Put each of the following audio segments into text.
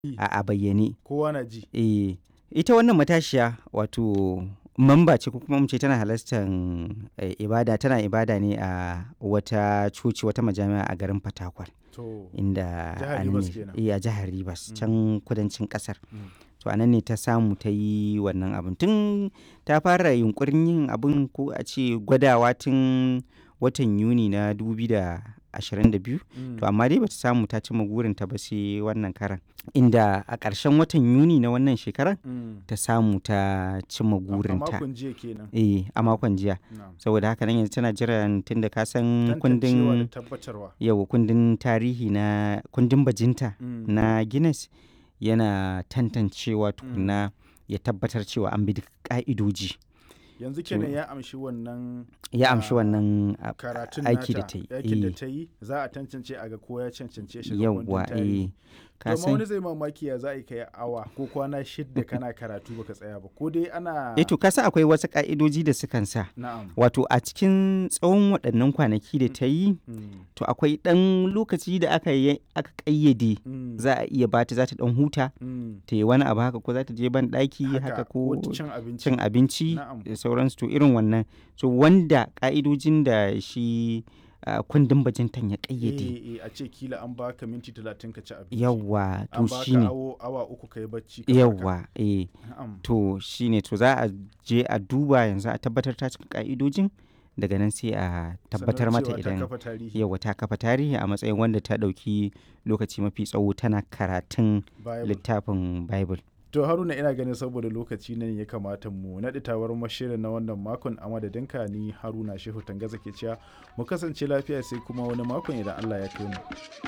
a bayyane. Kowa na ji. Ita wannan matashiya wato mamba ce ko kuma mu ce tana halartar ibada, tana ibada ne a wata coci, wata majami'a a garin Fatakwal. Inda Jihar Rivers kenan. a jihar Rivers can kudancin kasar. To a nan ne ta samu ta yi wannan abin. Tun ta fara yunkurin yin abin ko a ce gwadawa tun watan Yuni na 2022. To amma dai bata samu ta cimma gurinta ba sai wannan karan. Inda a ƙarshen watan Yuni na wannan shekarar ta samu ta cimma gurinta. A makon jiya kenan. A makon jiya. Saboda haka nan yanzu tana jiran tunda ka san kundin kundin tarihi na kundin bajinta na Guinness yana tantancewa tukuna ya tabbatar cewa an bi duk ka'idoji. Yanzu kenan ya amshi wannan karatun aiki da ta yi. Aikin da ta yi za a tantance a ga ko ya cancance shi ga kundin Yawwa tarihi. Kuma wani zai mamaki ya za a yi kai awa ko kwana 6 kana karatu baka tsaya ba ko dai ana to kasa akwai wasu ka'idoji da sukan sa. Na'am. Wato a cikin tsawon waɗannan kwanaki da ta yi to akwai ɗan lokaci da aka ƙayyade za a iya bata, za ta ɗan huta ta yi wani abu haka ko za ta je ban ɗaki haka ko cin abinci da sauransu, to irin wannan. So wanda ka'idojin da shi kundin bajintan ya ƙayyade. A ce kila an baka minti 30 ka ci abinci. Yawwa to shine. An baka awa 3 ka yi bacci. Yawwa to shine, to za a je a duba yanzu a tabbatar ta cika ka'idojin, daga nan sai a tabbatar mata idan yawa ta kafa tarihi a matsayin wanda ta ɗauki lokaci mafi tsawo tana karatun littafin Bible. To Haruna, ina ganin saboda lokaci nan ya kamata mu naɗi tawar mashirin na wannan makon, a madadinka ni Haruna Shehu Tangaza ke cewa mu kasance lafiya sai kuma wani makon idan Allah ya kai mu.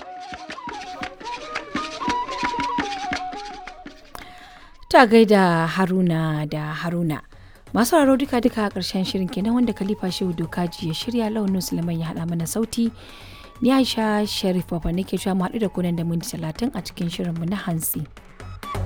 Ta gaida Haruna da Haruna. Masu raro duka a ƙarshen shirin kenan wanda Khalifa Shehu Dokaji ya shirya, Launin Suleiman ya haɗa mana sauti. Ni Aisha Sharif Baba nake cewa mu haɗu da kunan da minti 30 a cikin shirinmu na hantsi.